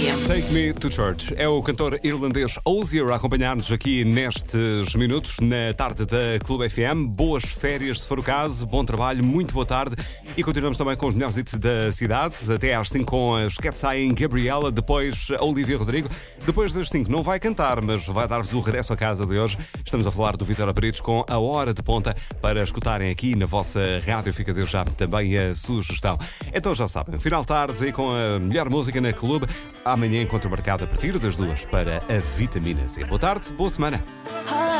FM. Take Me to Church. É o cantor irlandês Hozier a acompanhar-nos aqui nestes minutos, na tarde da Clube FM. Boas férias, se for o caso. Bom trabalho, muito boa tarde. E continuamos também com os melhores hits da cidade. Até às 5 com as Catsain Gabriela. Depois a Olivia Rodrigo. Depois das 5 não vai cantar, mas vai dar-vos o regresso à casa de hoje. Estamos a falar do Vitor Aparitos com a hora de ponta para escutarem aqui na vossa rádio. Fica a dizer já também a sugestão. Então já sabem, final de tarde e com a melhor música na Clube. Amanhã encontro marcado a partir das 2 para a Vitamina C. Boa tarde, boa semana.